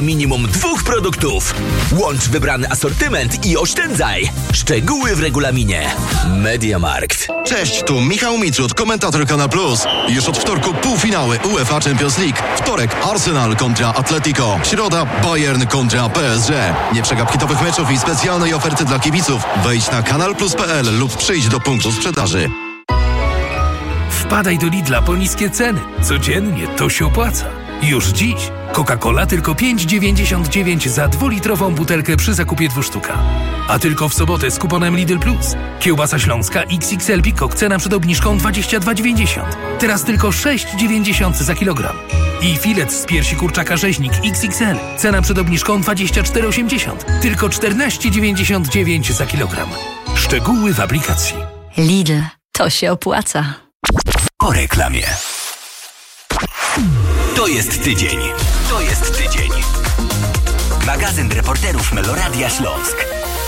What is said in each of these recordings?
Minimum 2 produktów. Łącz wybrany asortyment i oszczędzaj. Szczegóły w regulaminie. MediaMarkt. Cześć, tu Michał Mitrud, komentator Kanal Plus. Już od wtorku półfinały UEFA Champions League. Wtorek Arsenal kontra Atletico. Środa Bayern kontra PSG. Nie przegap hitowych meczów i specjalnej oferty dla kibiców. Wejdź na kanalplus.pl lub przyjdź do punktu sprzedaży. Wpadaj do Lidla po niskie ceny. Codziennie to się opłaca. Już dziś Coca-Cola tylko 5,99 za 2-litrową butelkę przy zakupie 2 sztuka. A tylko w sobotę z kuponem Lidl Plus. Kiełbasa śląska XXL Peacock cena przed obniżką 22,90. Teraz tylko 6,90 za kilogram. I filet z piersi kurczaka rzeźnik XXL. Cena przed obniżką 24,80. Tylko 14,99 za kilogram. Szczegóły w aplikacji. Lidl, to się opłaca. Po reklamie. To jest tydzień. To jest tydzień. Magazyn reporterów Meloradia Śląsk.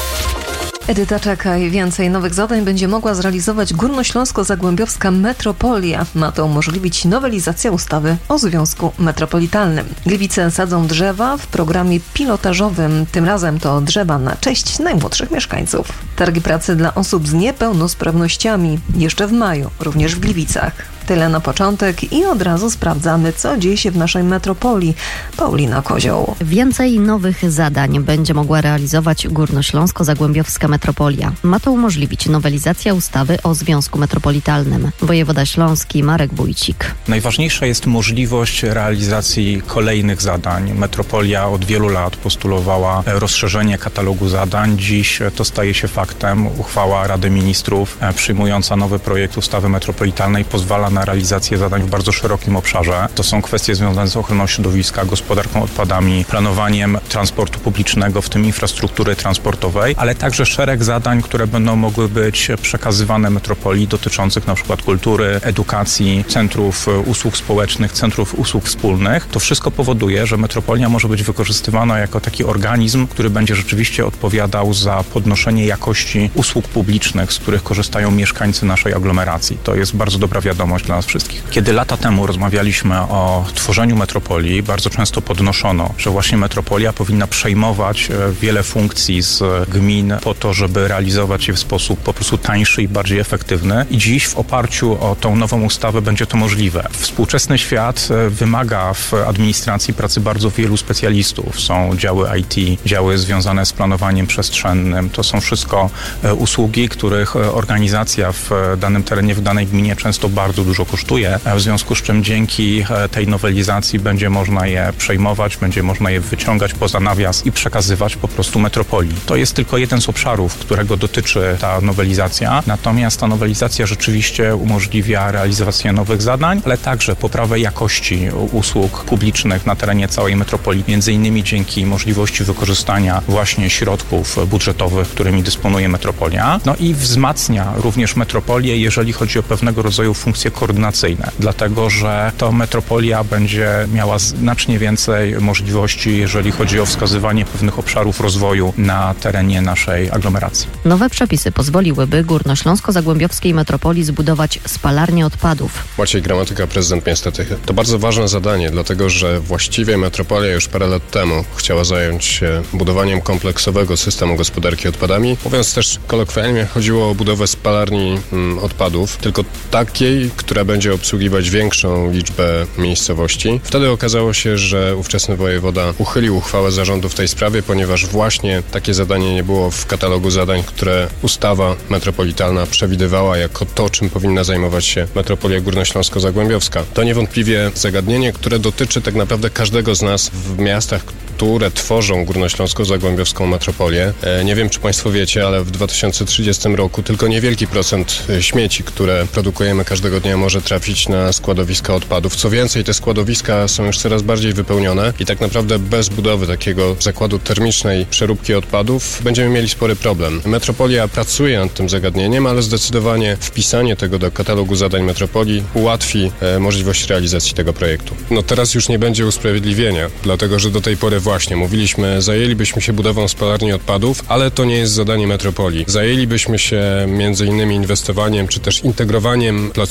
Edyta Czekaj. Więcej nowych zadań będzie mogła zrealizować Górnośląsko-Zagłębiowska Metropolia. Ma to umożliwić nowelizacja ustawy o Związku Metropolitalnym. Gliwice sadzą drzewa w programie pilotażowym. Tym razem to drzewa na cześć najmłodszych mieszkańców. Targi pracy dla osób z niepełnosprawnościami jeszcze w maju, również w Gliwicach. Tyle na początek i od razu sprawdzamy, co dzieje się w naszej metropolii. Paulina Kozioł. Więcej nowych zadań będzie mogła realizować Górnośląsko-Zagłębiowska Metropolia. Ma to umożliwić nowelizacja ustawy o Związku Metropolitalnym. Wojewoda śląski Marek Wójcik. Najważniejsza jest możliwość realizacji kolejnych zadań. Metropolia od wielu lat postulowała rozszerzenie katalogu zadań. Dziś to staje się faktem. Uchwała Rady Ministrów przyjmująca nowy projekt ustawy metropolitalnej pozwala na realizację zadań w bardzo szerokim obszarze. To są kwestie związane z ochroną środowiska, gospodarką odpadami, planowaniem transportu publicznego, w tym infrastruktury transportowej, ale także szereg zadań, które będą mogły być przekazywane metropolii dotyczących na przykład kultury, edukacji, centrów usług społecznych, centrów usług wspólnych. To wszystko powoduje, że metropolia może być wykorzystywana jako taki organizm, który będzie rzeczywiście odpowiadał za podnoszenie jakości usług publicznych, z których korzystają mieszkańcy naszej aglomeracji. To jest bardzo dobra wiadomość dla nas wszystkich. Kiedy lata temu rozmawialiśmy o tworzeniu metropolii, bardzo często podnoszono, że właśnie metropolia powinna przejmować wiele funkcji z gmin po to, żeby realizować je w sposób po prostu tańszy i bardziej efektywny. I dziś w oparciu o tą nową ustawę będzie to możliwe. Współczesny świat wymaga w administracji pracy bardzo wielu specjalistów. Są działy IT, działy związane z planowaniem przestrzennym. To są wszystko usługi, których organizacja w danym terenie, w danej gminie często bardzo dużo kosztuje, w związku z czym dzięki tej nowelizacji będzie można je przejmować, będzie można je wyciągać poza nawias i przekazywać po prostu metropolii. To jest tylko jeden z obszarów, którego dotyczy ta nowelizacja, natomiast ta nowelizacja rzeczywiście umożliwia realizację nowych zadań, ale także poprawę jakości usług publicznych na terenie całej metropolii, między innymi dzięki możliwości wykorzystania właśnie środków budżetowych, którymi dysponuje metropolia, no i wzmacnia również metropolię, jeżeli chodzi o pewnego rodzaju funkcje koordynacyjne, dlatego że to metropolia będzie miała znacznie więcej możliwości, jeżeli chodzi o wskazywanie pewnych obszarów rozwoju na terenie naszej aglomeracji. Nowe przepisy pozwoliłyby Górnośląsko-Zagłębiowskiej Metropolii zbudować spalarnię odpadów. Maciej Gramatyka, prezydent miasta Tychy. To bardzo ważne zadanie, dlatego że właściwie metropolia już parę lat temu chciała zająć się budowaniem kompleksowego systemu gospodarki odpadami. Mówiąc też kolokwialnie, chodziło o budowę spalarni odpadów, tylko takiej, która będzie obsługiwać większą liczbę miejscowości. Wtedy okazało się, że ówczesny wojewoda uchylił uchwałę zarządu w tej sprawie, ponieważ właśnie takie zadanie nie było w katalogu zadań, które ustawa metropolitalna przewidywała jako to, czym powinna zajmować się metropolia górnośląsko-zagłębiowska. To niewątpliwie zagadnienie, które dotyczy tak naprawdę każdego z nas w miastach, które tworzą górnośląsko-zagłębiowską metropolię. Nie wiem, czy Państwo wiecie, ale w 2030 roku tylko niewielki procent śmieci, które produkujemy każdego dnia, może trafić na składowiska odpadów. Co więcej, te składowiska są już coraz bardziej wypełnione i tak naprawdę bez budowy takiego zakładu termicznej przeróbki odpadów będziemy mieli spory problem. Metropolia pracuje nad tym zagadnieniem, ale zdecydowanie wpisanie tego do katalogu zadań metropolii ułatwi możliwość realizacji tego projektu. No teraz już nie będzie usprawiedliwienia, dlatego że do tej pory właśnie mówiliśmy, zajęlibyśmy się budową spalarni odpadów, ale to nie jest zadanie metropolii. Zajęlibyśmy się między innymi inwestowaniem czy też integrowaniem placówek oświetleniowych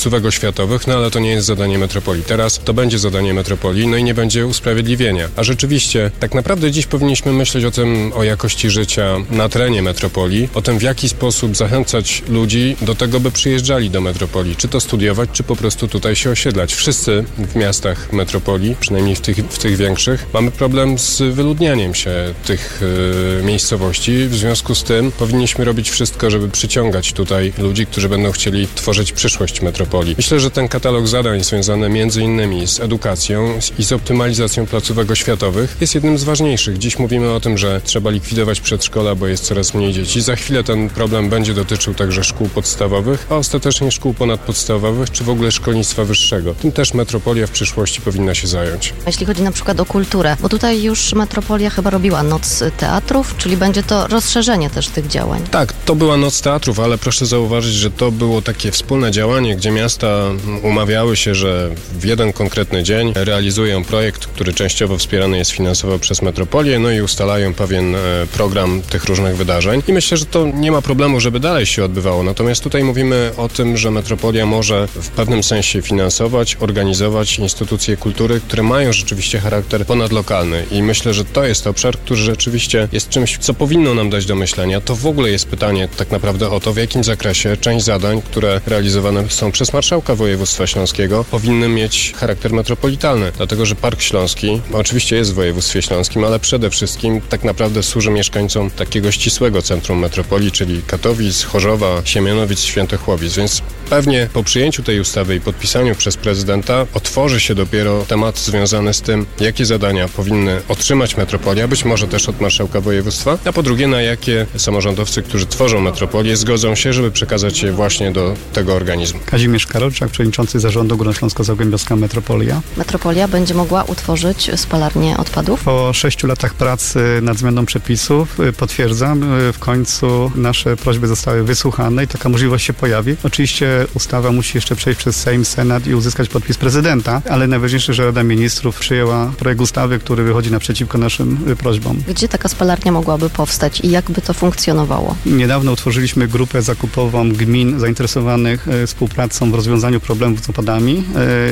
oświatowych, no ale to nie jest zadanie metropolii. Teraz to będzie zadanie metropolii, no i nie będzie usprawiedliwienia. A rzeczywiście, tak naprawdę dziś powinniśmy myśleć o jakości życia na terenie metropolii, o tym, w jaki sposób zachęcać ludzi do tego, by przyjeżdżali do metropolii, czy to studiować, czy po prostu tutaj się osiedlać. Wszyscy w miastach metropolii, przynajmniej w tych większych, mamy problem z wyludnianiem się tych miejscowości. W związku z tym powinniśmy robić wszystko, żeby przyciągać tutaj ludzi, którzy będą chcieli tworzyć przyszłość metropolii. Myślę, że ten katalog zadań związany między innymi z edukacją i z optymalizacją placówek oświatowych jest jednym z ważniejszych. Dziś mówimy o tym, że trzeba likwidować przedszkola, bo jest coraz mniej dzieci. Za chwilę ten problem będzie dotyczył także szkół podstawowych, a ostatecznie szkół ponadpodstawowych, czy w ogóle szkolnictwa wyższego. Tym też metropolia w przyszłości powinna się zająć. Jeśli chodzi na przykład o kulturę, bo tutaj już metropolia chyba robiła Noc Teatrów, czyli będzie to rozszerzenie też tych działań. Tak, to była Noc Teatrów, ale proszę zauważyć, że to było takie wspólne działanie, gdzie miasta umawiały się, że w jeden konkretny dzień realizują projekt, który częściowo wspierany jest finansowo przez metropolię, no i ustalają pewien program tych różnych wydarzeń. I myślę, że to nie ma problemu, żeby dalej się odbywało. Natomiast tutaj mówimy o tym, że metropolia może w pewnym sensie finansować, organizować instytucje kultury, które mają rzeczywiście charakter ponadlokalny. I myślę, że to jest obszar, który rzeczywiście jest czymś, co powinno nam dać do myślenia. To w ogóle jest pytanie tak naprawdę o to, w jakim zakresie część zadań, które realizowane są przez marszałka województwa śląskiego, powinny mieć charakter metropolitalny. Dlatego, że Park Śląski oczywiście jest w województwie śląskim, ale przede wszystkim tak naprawdę służy mieszkańcom takiego ścisłego centrum metropolii, czyli Katowic, Chorzowa, Siemianowic, Świętochłowic. Więc pewnie po przyjęciu tej ustawy i podpisaniu przez prezydenta otworzy się dopiero temat związany z tym, jakie zadania powinny otrzymać metropolia, być może też od marszałka województwa, a po drugie, na jakie samorządowcy, którzy tworzą metropolię, zgodzą się, żeby przekazać je właśnie do tego organizmu. Kazimierz Karolczak, przewodniczący zarządu Górnośląsko-Zagłębiowska Metropolia. Metropolia będzie mogła utworzyć spalarnię odpadów? Po 6 latach pracy nad zmianą przepisów potwierdzam, w końcu nasze prośby zostały wysłuchane i taka możliwość się pojawi. Oczywiście ustawa musi jeszcze przejść przez Sejm, Senat i uzyskać podpis prezydenta, ale najważniejsze, że Rada Ministrów przyjęła projekt ustawy, który wychodzi naprzeciwko naszym prośbom. Gdzie taka spalarnia mogłaby powstać i jak by to funkcjonowało? Niedawno utworzyliśmy grupę zakupową gmin zainteresowanych współpracą w rozwiązaniu problemów z odpadami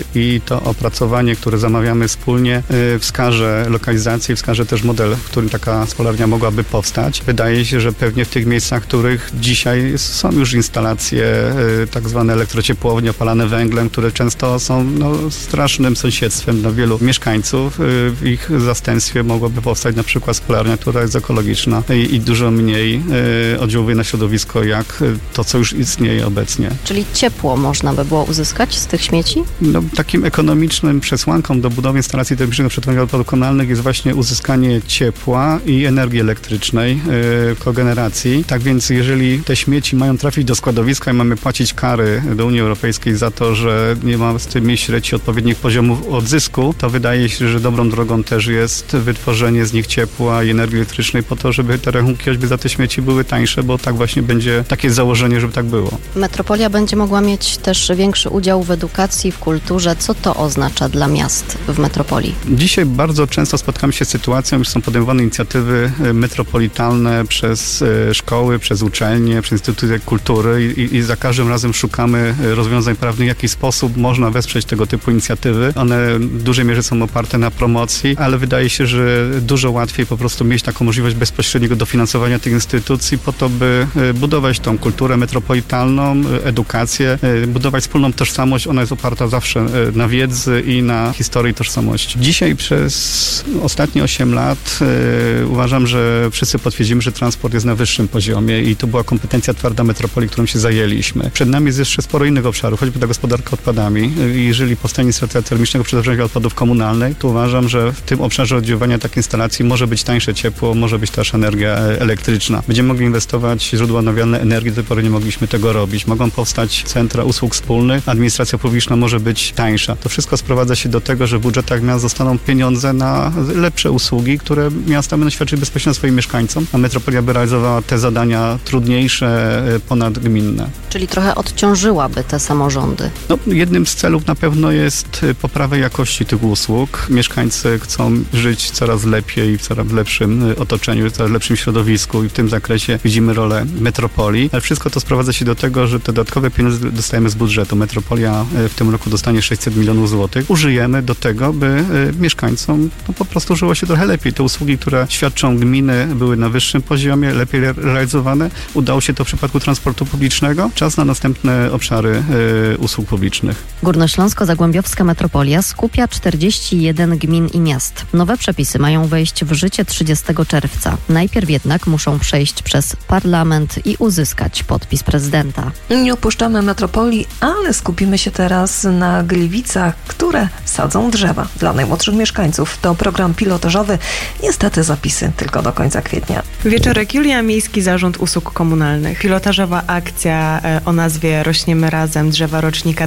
i to opracowanie, które zamawiamy wspólnie, wskaże lokalizację, wskaże też model, w którym taka spalarnia mogłaby powstać. Wydaje się, że pewnie w tych miejscach, w których dzisiaj są już instalacje tak zwane elektrociepłownie opalane węglem, które często są strasznym sąsiedztwem dla wielu mieszkańców. W ich zastępstwie mogłaby powstać na przykład spalarnia, która jest ekologiczna i dużo mniej oddziałuje na środowisko, jak to, co już istnieje obecnie. Czyli ciepło można by było uzyskać z tych śmieci? Takim ekonomicznym przesłanką do budowy instalacji termicznego przetwarzania odpadów komunalnych jest właśnie uzyskanie ciepła i energii elektrycznej, kogeneracji. Tak więc jeżeli te śmieci mają trafić do składowiska i mamy płacić kary do Unii Europejskiej za to, że nie ma z tymi średzi odpowiednich poziomów odzysku, to wydaje się, że dobrą drogą też jest wytworzenie z nich ciepła i energii elektrycznej po to, żeby te rachunki choćby za te śmieci były tańsze, bo tak właśnie będzie takie założenie, żeby tak było. Metropolia będzie mogła mieć też większy udział w edukacji, w kulturze. Co to oznacza dla miast w metropolii? Dzisiaj bardzo często spotkamy się z sytuacją, że są podejmowane inicjatywy metropolitalne przez szkoły, przez uczelnie, przez instytucje kultury i za każdym razem szukamy rozwiązań prawnych, w jaki sposób można wesprzeć tego typu inicjatywy. One w dużej mierze są oparte na promocji, ale wydaje się, że dużo łatwiej po prostu mieć taką możliwość bezpośredniego dofinansowania tych instytucji po to, by budować tą kulturę metropolitalną, edukację, budować wspólną tożsamość. Ona jest oparta zawsze na wiedzy i na historii tożsamości. Dzisiaj przez ostatnie 8 lat uważam, że wszyscy potwierdzimy, że transport jest na wyższym poziomie i to była kompetencja twarda metropolii, którą się zajęliśmy. Przed nami jest jeszcze sporo innych obszarów, choćby ta gospodarka odpadami. Jeżeli powstanie instalacja termicznego przetwarzania odpadów komunalnych, to uważam, że w tym obszarze oddziaływania takiej instalacji może być tańsze ciepło, może być też energia elektryczna. Będziemy mogli inwestować w źródła odnawialnej energii, do tej pory nie mogliśmy tego robić. Mogą powstać centra usług wspólnych, administracja publiczna może być tańsza. To wszystko sprowadza się do tego, że w budżetach miast zostaną pieniądze na lepsze usługi, które miasta będą świadczyć bezpośrednio swoim mieszkańcom, a metropolia by realizowała te zadania trudniejsze, ponadgminne. Czyli trochę odciążyłaby te samorządy. Jednym z celów na pewno jest poprawa jakości tych usług. Mieszkańcy chcą żyć coraz lepiej, w coraz lepszym otoczeniu, w coraz lepszym środowisku i w tym zakresie widzimy rolę metropolii, ale wszystko to sprowadza się do tego, że te dodatkowe pieniądze dostajemy z budżetu. metropolia w tym roku dostanie 600 milionów złotych, użyjemy do tego, by mieszkańcom po prostu żyło się trochę lepiej. Te usługi, które świadczą gminy, były na wyższym poziomie, lepiej realizowane. Udało się to w przypadku transportu publicznego. Czas na następne obszary usług publicznych. Górnośląsko-Zagłębiowska metropolia skupia 41 gmin i miast. Nowe przepisy mają wejść w życie 30 czerwca. Najpierw jednak muszą przejść przez parlament i uzyskać podpis prezydenta. Nie opuszczamy metropolii, ale skupimy się teraz na Gliwicach, które sadzą drzewa dla najmłodszych mieszkańców. To program pilotażowy. Niestety zapisy tylko do końca kwietnia. Wieczorek Julia, Miejski Zarząd Usług Komunalnych. Pilotażowa akcja o nazwie Rośniemy Razem Drzewa Rocznika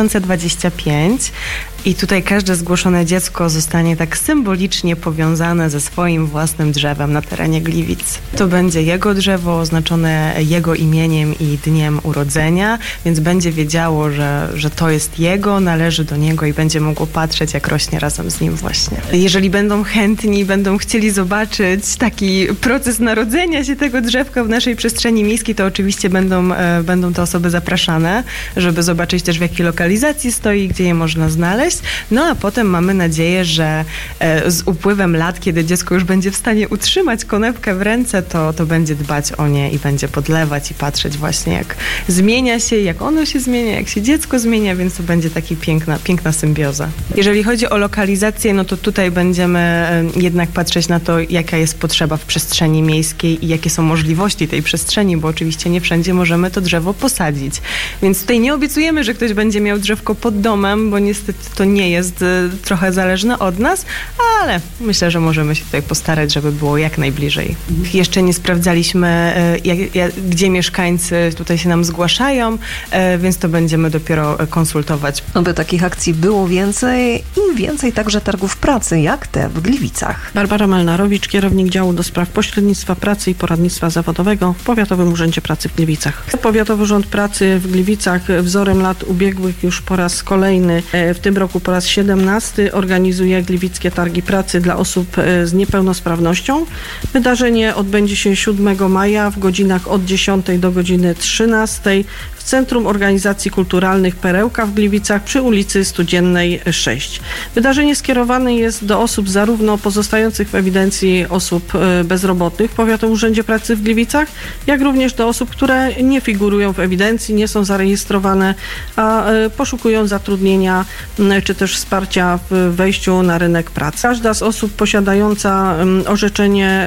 2025. I tutaj każde zgłoszone dziecko zostanie tak symbolicznie powiązane ze swoim własnym drzewem na terenie Gliwic. To będzie jego drzewo oznaczone jego imieniem i dniem urodzenia, więc będzie wiedziało, że to jest jego, należy do niego i będzie mogło patrzeć, jak rośnie razem z nim właśnie. Jeżeli będą chętni, będą chcieli zobaczyć taki proces narodzenia się tego drzewka w naszej przestrzeni miejskiej, to oczywiście będą te osoby zapraszane, żeby zobaczyć też, w jakiej lokalizacji stoi, gdzie je można znaleźć. No a potem mamy nadzieję, że z upływem lat, kiedy dziecko już będzie w stanie utrzymać konewkę w ręce, to będzie dbać o nie i będzie podlewać i patrzeć właśnie, jak zmienia się, jak ono się zmienia, jak się dziecko zmienia, więc to będzie taka piękna symbioza. Jeżeli chodzi o lokalizację, no to tutaj będziemy jednak patrzeć na to, jaka jest potrzeba w przestrzeni miejskiej i jakie są możliwości tej przestrzeni, bo oczywiście nie wszędzie możemy to drzewo posadzić. Więc tutaj nie obiecujemy, że ktoś będzie miał drzewko pod domem, bo niestety to nie jest trochę zależne od nas, ale myślę, że możemy się tutaj postarać, żeby było jak najbliżej. Jeszcze nie sprawdzaliśmy, gdzie mieszkańcy tutaj się nam zgłaszają, więc to będziemy dopiero konsultować. Aby takich akcji było więcej i więcej także targów pracy, jak te w Gliwicach. Barbara Melnarowicz, kierownik działu do spraw pośrednictwa pracy i poradnictwa zawodowego w Powiatowym Urzędzie Pracy w Gliwicach. Powiatowy Urząd Pracy w Gliwicach wzorem lat ubiegłych już po raz kolejny, w tym roku po raz 17 organizuje Gliwickie Targi Pracy dla osób z niepełnosprawnością. Wydarzenie odbędzie się 7 maja w godzinach od 10 do godziny 13 w Centrum Organizacji Kulturalnych Perełka w Gliwicach przy ulicy Studziennej 6. Wydarzenie skierowane jest do osób zarówno pozostających w ewidencji osób bezrobotnych w Powiatowym Urzędzie Pracy w Gliwicach, jak również do osób, które nie figurują w ewidencji, nie są zarejestrowane, a poszukują zatrudnienia czy też wsparcia w wejściu na rynek pracy. Każda z osób posiadająca orzeczenie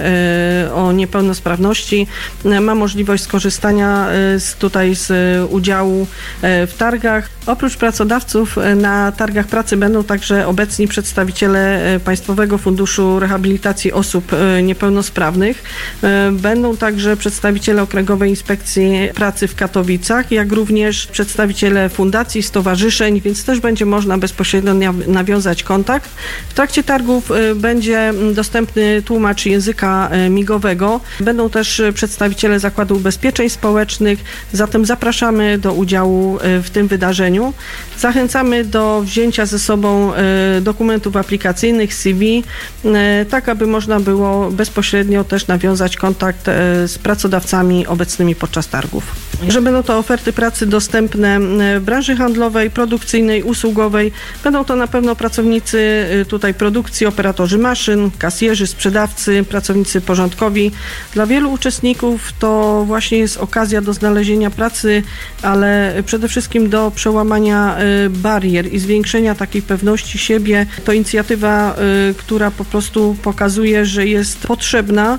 o niepełnosprawności ma możliwość skorzystania z udziału w targach. Oprócz pracodawców na targach pracy będą także obecni przedstawiciele Państwowego Funduszu Rehabilitacji Osób Niepełnosprawnych. Będą także przedstawiciele Okręgowej Inspekcji Pracy w Katowicach, jak również przedstawiciele fundacji, stowarzyszeń, więc też będzie można bezpośrednio nawiązać kontakt. W trakcie targów będzie dostępny tłumacz języka migowego. Będą też przedstawiciele Zakładu Ubezpieczeń Społecznych, zatem zapraszamy do udziału w tym wydarzeniu. Zachęcamy do wzięcia ze sobą dokumentów aplikacyjnych, CV, tak aby można było bezpośrednio też nawiązać kontakt z pracodawcami obecnymi podczas targów. Że będą to oferty pracy dostępne w branży handlowej, produkcyjnej, usługowej. Będą to na pewno pracownicy tutaj produkcji, operatorzy maszyn, kasjerzy, sprzedawcy, pracownicy porządkowi. Dla wielu uczestników to właśnie jest okazja do znalezienia pracy, ale przede wszystkim do przełamania barier i zwiększenia takiej pewności siebie. To inicjatywa, która po prostu pokazuje, że jest potrzebna,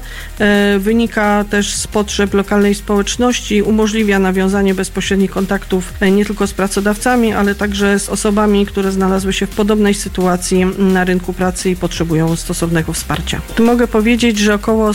wynika też z potrzeb lokalnej społeczności, umożliwia nawiązanie bezpośrednich kontaktów nie tylko z pracodawcami, ale także z osobami, które znalazły się w podobnej sytuacji na rynku pracy i potrzebują stosownego wsparcia. Tu mogę powiedzieć, że około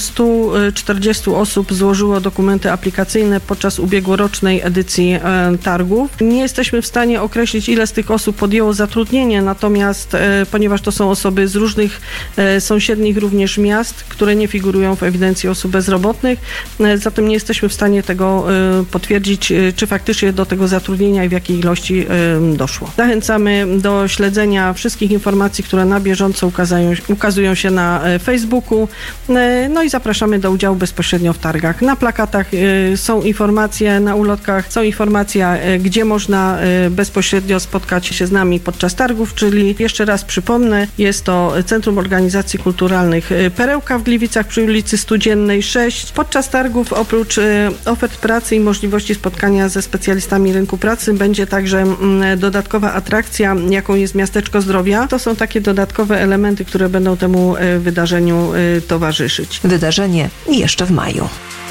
140 osób złożyło dokumenty aplikacyjne podczas ubiegłorocznej edycji targów. Nie jesteśmy w stanie określić, ile z tych osób podjęło zatrudnienie, natomiast ponieważ to są osoby z różnych sąsiednich również miast, które nie figurują w ewidencji osób bezrobotnych, zatem nie jesteśmy w stanie tego potwierdzić potwierdzić, czy faktycznie do tego zatrudnienia i w jakiej ilości doszło. Zachęcamy do śledzenia wszystkich informacji, które na bieżąco ukazują się na Facebooku. No i zapraszamy do udziału bezpośrednio w targach. Na plakatach są informacje, na ulotkach są informacje, gdzie można bezpośrednio spotkać się z nami podczas targów, czyli jeszcze raz przypomnę, jest to Centrum Organizacji Kulturalnych Perełka w Gliwicach przy ulicy Studziennej 6. Podczas targów oprócz ofert pracy i możliwości spotkania ze specjalistami rynku pracy będzie także dodatkowa atrakcja, jaką jest Miasteczko Zdrowia. To są takie dodatkowe elementy, które będą temu wydarzeniu towarzyszyć. Wydarzenie jeszcze w maju.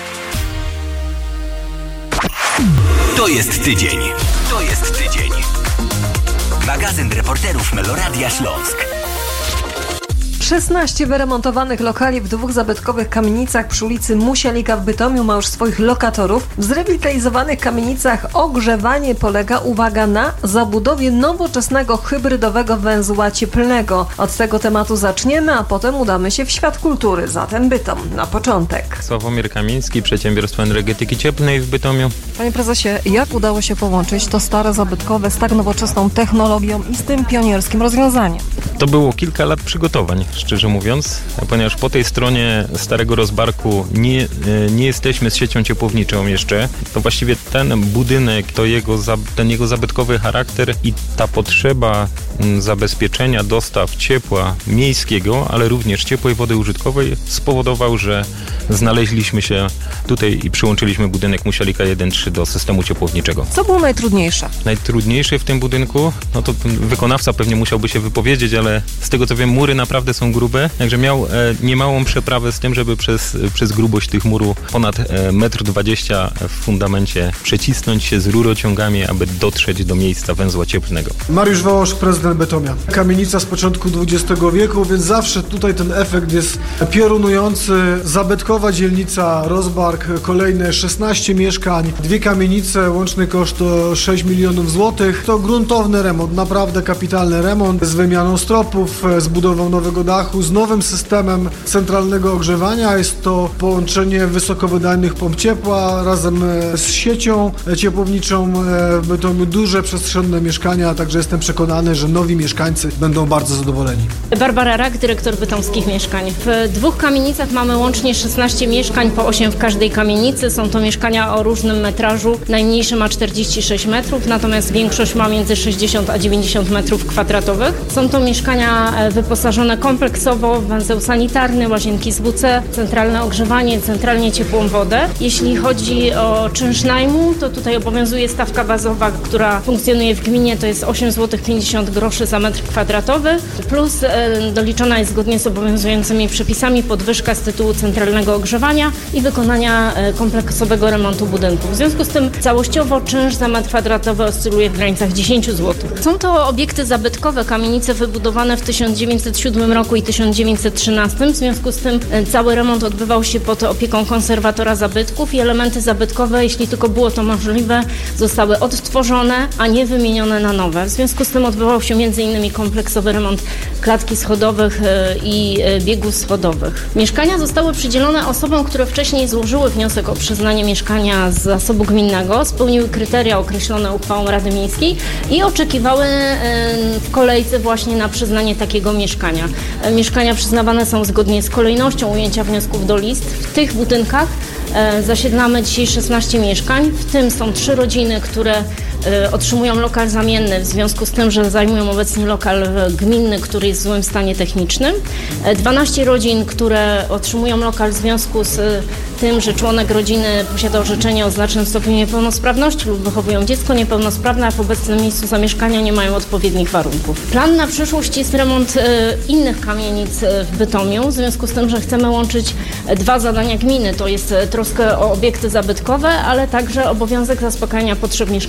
To jest tydzień. To jest tydzień. Magazyn reporterów Meloradia Śląsk. 16 wyremontowanych lokali w 2 zabytkowych kamienicach przy ulicy Musialika w Bytomiu ma już swoich lokatorów. W zrewitalizowanych kamienicach ogrzewanie polega, uwaga, na zabudowie nowoczesnego hybrydowego węzła cieplnego. Od tego tematu zaczniemy, a potem udamy się w świat kultury. Zatem Bytom na początek. Sławomir Kamiński, Przedsiębiorstwo Energetyki Cieplnej w Bytomiu. Panie prezesie, jak udało się połączyć to stare zabytkowe z tak nowoczesną technologią i z tym pionierskim rozwiązaniem? To było kilka lat przygotowań, szczerze mówiąc, ponieważ po tej stronie Starego Rozbarku nie jesteśmy z siecią ciepłowniczą jeszcze. To właściwie ten budynek, ten jego zabytkowy charakter i ta potrzeba zabezpieczenia dostaw ciepła miejskiego, ale również ciepłej wody użytkowej spowodował, że znaleźliśmy się tutaj i przyłączyliśmy budynek Musialika 1-3 do systemu ciepłowniczego. Co było najtrudniejsze? Najtrudniejsze w tym budynku, no to wykonawca pewnie musiałby się wypowiedzieć, ale z tego co wiem, mury naprawdę są grube, także miał niemałą przeprawę z tym, żeby przez grubość tych murów ponad 1,20 m w fundamencie przecisnąć się z rurociągami, aby dotrzeć do miejsca węzła cieplnego. Mariusz Wołosz, prezydent Bytomia. Kamienica z początku XX wieku, więc zawsze tutaj ten efekt jest piorunujący. Zabytkowa dzielnica Rozbark, kolejne 16 mieszkań, 2 kamienice, łączny koszt to 6 milionów złotych. To gruntowny remont, naprawdę kapitalny remont z wymianą stropów, z budową nowego dachu, z nowym systemem centralnego ogrzewania. Jest to połączenie wysokowydajnych pomp ciepła razem z siecią ciepłowniczą. Będą duże, przestrzenne mieszkania, także jestem przekonany, że nowi mieszkańcy będą bardzo zadowoleni. Barbara Rak, dyrektor bytomskich mieszkań. W 2 kamienicach mamy łącznie 16 mieszkań, po 8 w każdej kamienicy. Są to mieszkania o różnym metrażu. Najmniejszy ma 46 metrów, natomiast większość ma między 60 a 90 metrów kwadratowych. Są to mieszkania wyposażone kompleksowo w węzeł sanitarny, łazienki z WC, centralne ogrzewanie, centralnie ciepłą wodę. Jeśli chodzi o czynsz najmu, to tutaj obowiązuje stawka bazowa, która funkcjonuje w gminie, to jest 8,50 zł za metr kwadratowy, plus doliczona jest zgodnie z obowiązującymi przepisami podwyżka z tytułu centralnego ogrzewania i wykonania kompleksowego remontu budynku. W związku z tym całościowo czynsz za metr kwadratowy oscyluje w granicach 10 zł. Są to obiekty zabytkowe, kamienice wybudowane w 1907 roku i 1913. W związku z tym cały remont odbywał się pod opieką konserwatora zabytków i elementy zabytkowe, jeśli tylko było to możliwe, zostały odtworzone, a nie wymienione na nowe. W związku z tym odbywał się m.in. kompleksowy remont klatki schodowych i biegów schodowych. Mieszkania zostały przydzielone osobom, które wcześniej złożyły wniosek o przyznanie mieszkania z zasobu gminnego, spełniły kryteria określone uchwałą Rady Miejskiej i oczekiwały w kolejce właśnie na przyznanie takiego mieszkania. Mieszkania przyznawane są zgodnie z kolejnością ujęcia wniosków do list. W tych budynkach zasiedlamy dzisiaj 16 mieszkań, w tym są 3 rodziny, które otrzymują lokal zamienny w związku z tym, że zajmują obecnie lokal gminny, który jest w złym stanie technicznym. 12 rodzin, które otrzymują lokal w związku z tym, że członek rodziny posiada orzeczenie o znacznym stopniu niepełnosprawności lub wychowują dziecko niepełnosprawne, a w obecnym miejscu zamieszkania nie mają odpowiednich warunków. Plan na przyszłość jest remont innych kamienic w Bytomiu, w związku z tym, że chcemy łączyć 2 zadania gminy, to jest troskę o obiekty zabytkowe, ale także obowiązek zaspokajania potrzeb mieszkaniowych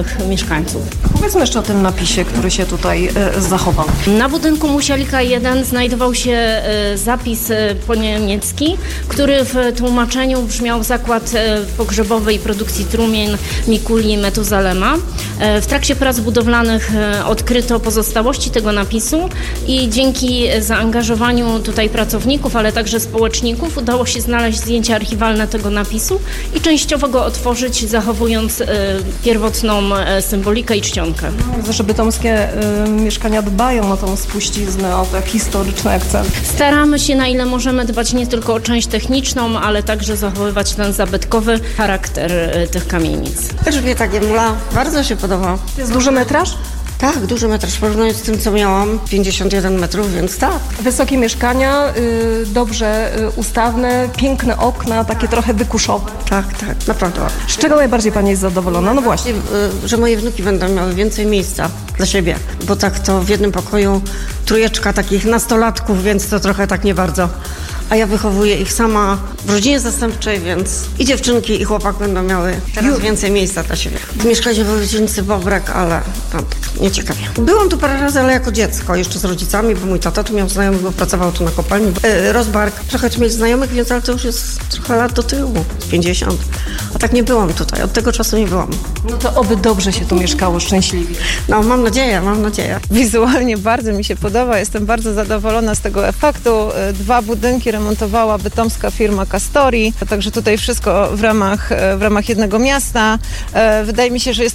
naszych mieszkańców. Powiedzmy jeszcze o tym napisie, który się tutaj zachował. Na budynku Musialika 1 znajdował się zapis po niemiecki, który w tłumaczeniu brzmiał Zakład Pogrzebowy i Produkcji Trumien Mikuli Metuzalema. W trakcie prac budowlanych odkryto pozostałości tego napisu i dzięki zaangażowaniu tutaj pracowników, ale także społeczników udało się znaleźć zdjęcia archiwalne tego napisu i częściowo go otworzyć, zachowując pierwotną symbolikę i czcionkę. Widzę, że bytomskie mieszkania dbają o tą spuściznę, o te historyczne akcenty. Staramy się, na ile możemy, dbać nie tylko o część techniczną, ale także zachowywać ten zabytkowy charakter tych kamienic. Elżbieta Giemula, bardzo się podoba. Jest duży metraż? Tak, duży metraż, porównując z tym, co miałam, 51 metrów, więc tak. Wysokie mieszkania, dobrze ustawne, piękne okna, takie trochę wykuszowe. Tak, naprawdę. Z czego najbardziej Pani jest zadowolona? No właśnie. Że moje wnuki będą miały więcej miejsca dla siebie, bo tak to w jednym pokoju trójeczka takich nastolatków, więc to trochę tak nie bardzo. A ja wychowuję ich sama w rodzinie zastępczej, więc i dziewczynki, i chłopak będą miały teraz więcej miejsca dla siebie. Mieszkaliśmy w dzielnicy Bobrek, ale nie ciekawie. Byłam tu parę razy, ale jako dziecko, jeszcze z rodzicami, bo mój tata tu miał znajomych, bo pracował tu na kopalni. Rozbark, trochę tu mieć znajomych, więc ale to już jest trochę lat do tyłu, 50. A tak nie byłam tutaj, od tego czasu nie byłam. No to oby dobrze się tu mieszkało, szczęśliwie. No, mam nadzieję. Wizualnie bardzo mi się podoba, jestem bardzo zadowolona z tego efektu. 2 budynki remontowała bytomska firma Castori, także tutaj wszystko w ramach jednego miasta. Wydaje mi się, że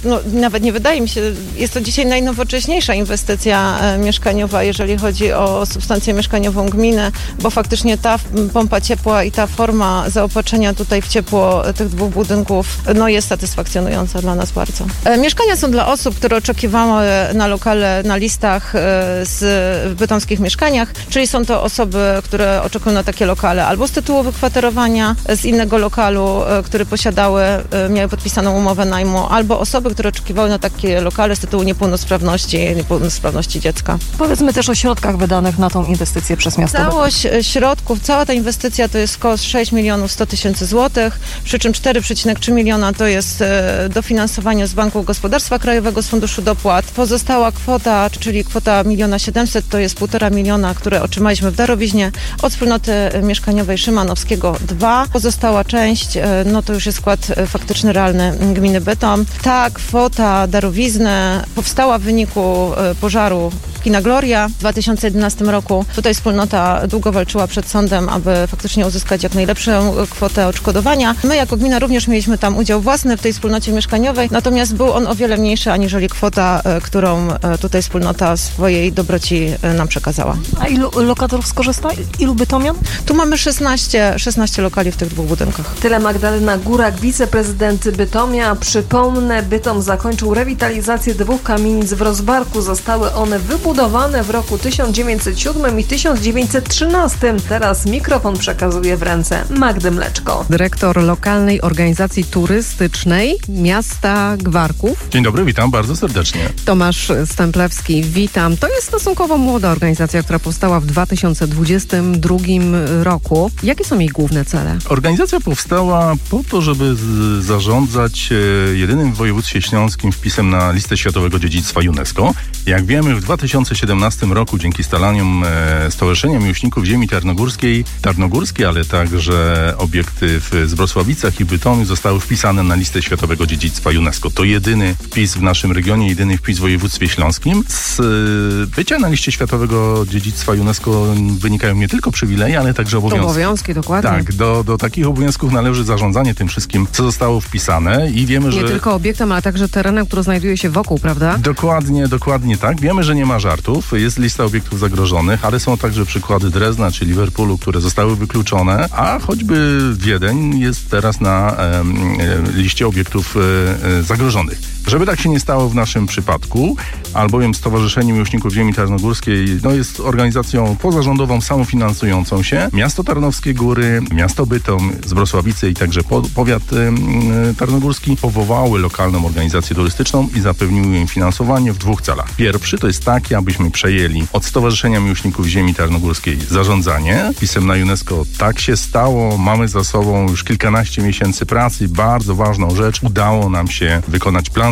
jest to dzisiaj najnowocześniejsza inwestycja mieszkaniowa, jeżeli chodzi o substancję mieszkaniową gminy, bo faktycznie ta pompa ciepła i ta forma zaopatrzenia tutaj w ciepło tych 2 budynków jest satysfakcjonująca dla nas bardzo. Mieszkania są dla osób, które oczekiwały na lokale na listach w bytomskich mieszkaniach, czyli są to osoby, które oczekują na takie lokale albo z tytułu wykwaterowania z innego lokalu, który posiadały, miały podpisaną umowę najmu, albo osoby, które oczekiwały na takie lokale z tytułu niepełnosprawności dziecka. Powiedzmy też o środkach wydanych na tą inwestycję przez miasto. Całość środków, cała ta inwestycja to jest koszt 6 100 000 złotych, przy czym 4,3 miliona to jest dofinansowanie z Banku Gospodarstwa Krajowego z Funduszu Dopłat. Pozostała kwota, czyli kwota 1 700 000, to jest 1,5 miliona, które otrzymaliśmy w darowiźnie od wspólnoty mieszkaniowej Szymanowskiego 2. Pozostała część, to już jest skład faktyczny, realny gminy Bytom. Ta kwota darowizny powstała w wyniku pożaru kina Gloria w 2011 roku. Tutaj wspólnota długo walczyła przed sądem, aby faktycznie uzyskać jak najlepszą kwotę odszkodowania. My jako gmina również mieliśmy tam udział własny w tej wspólnocie mieszkaniowej, natomiast był on o wiele mniejszy aniżeli kwota, którą tutaj wspólnota swojej dobroci nam przekazała. A ilu lokatorów skorzysta? Ilu bytomian? Tu mamy 16 lokali w tych 2 budynkach. Tyle Magdalena Górak, wiceprezydent Bytomia. Przypomnę, Bytom zakończył rewitalizację 2 kamienic w Rozbarku. Zostały one wybudowane w roku 1907 i 1913. Teraz mikrofon przekazuje w ręce Magdy Mleczko. Dyrektor lokalnej organizacji turystycznej miasta Gwarków. Dzień dobry, witam bardzo serdecznie. Tomasz Stemplewski, witam. To jest stosunkowo młoda organizacja, która powstała w 2022 roku. Jakie są jej główne cele? Organizacja powstała po to, żeby zarządzać jedynym w województwie śląskim wpisem na listę światowego dziedzictwa UNESCO. Jak wiemy, w 2017 roku dzięki staraniom Stowarzyszenia Miłośników Ziemi Tarnogórskiej, ale także obiekty w Zbrosławicach i Bytomiu zostały wpisane na listę światowego dziedzictwa UNESCO. To jedyny wpis w naszym regionie, jedyny wpis w województwie śląskim. Z bycia na liście światowego dziedzictwa UNESCO wynikają nie tylko przywileje, ale także obowiązki. Obowiązki, dokładnie. Tak, do takich obowiązków należy zarządzanie tym wszystkim, co zostało wpisane i wiemy, że... Nie tylko obiektem, ale także terenem, który znajduje się wokół, prawda? Dokładnie tak. Wiemy, że nie ma żartów. Jest lista obiektów zagrożonych, ale są także przykłady Drezna czy Liverpoolu, które zostały wykluczone, a choćby Wiedeń jest teraz na liście obiektów zagrożonych. Żeby tak się nie stało w naszym przypadku, albowiem Stowarzyszenie Miłośników Ziemi Tarnogórskiej jest organizacją pozarządową, samofinansującą się. Miasto Tarnowskie Góry, miasto Bytom, Zbrosławice i także powiat tarnogórski powołały lokalną organizację turystyczną i zapewniły im finansowanie w 2 celach. Pierwszy to jest taki, abyśmy przejęli od Stowarzyszenia Miłośników Ziemi Tarnogórskiej zarządzanie wpisem na UNESCO. Tak się stało. Mamy za sobą już kilkanaście miesięcy pracy. Bardzo ważną rzecz. Udało nam się wykonać plan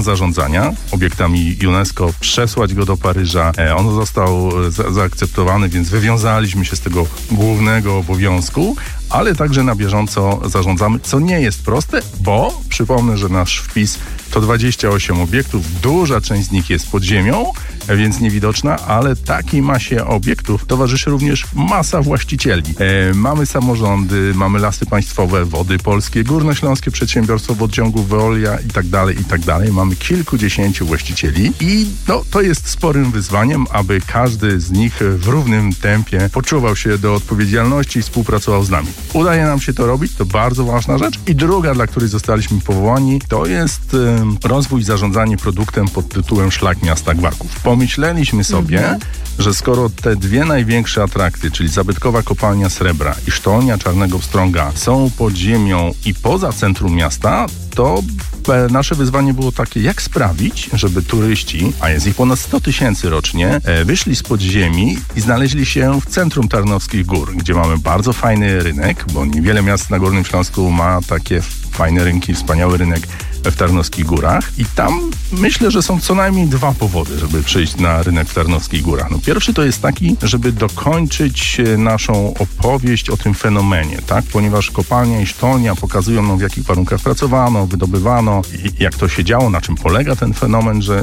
plan zarządzania obiektami UNESCO, przesłać go do Paryża. On został zaakceptowany, więc wywiązaliśmy się z tego głównego obowiązku, ale także na bieżąco zarządzamy, co nie jest proste, bo przypomnę, że nasz wpis to 28 obiektów, duża część z nich jest pod ziemią, więc niewidoczna, ale takiej masie obiektów towarzyszy również masa właścicieli. Mamy samorządy, mamy Lasy Państwowe, Wody Polskie, Górnośląskie Przedsiębiorstwo Wodociągów Veolia i tak dalej. Mamy kilkudziesięciu właścicieli i to jest sporym wyzwaniem, aby każdy z nich w równym tempie poczuwał się do odpowiedzialności i współpracował z nami. Udaje nam się to robić, to bardzo ważna rzecz. I druga, dla której zostaliśmy powołani, to jest rozwój i zarządzanie produktem pod tytułem Szlak Miasta Gwarków. Pomyśleliśmy sobie, że skoro te dwie największe atrakcje, czyli zabytkowa kopalnia srebra i sztolnia Czarnego Pstrąga są pod ziemią i poza centrum miasta, to nasze wyzwanie było takie, jak sprawić, żeby turyści, a jest ich ponad 100 000 rocznie, wyszli spod ziemi i znaleźli się w centrum Tarnowskich Gór, gdzie mamy bardzo fajny rynek, bo niewiele miast na Górnym Śląsku ma takie fajne rynki, wspaniały rynek w Tarnowskich Górach i tam myślę, że są co najmniej dwa powody, żeby przyjść na rynek w Tarnowskich Górach. Pierwszy to jest taki, żeby dokończyć naszą opowieść o tym fenomenie, tak? Ponieważ kopalnia i sztolnia pokazują nam, w jakich warunkach pracowano, wydobywano, jak to się działo, na czym polega ten fenomen,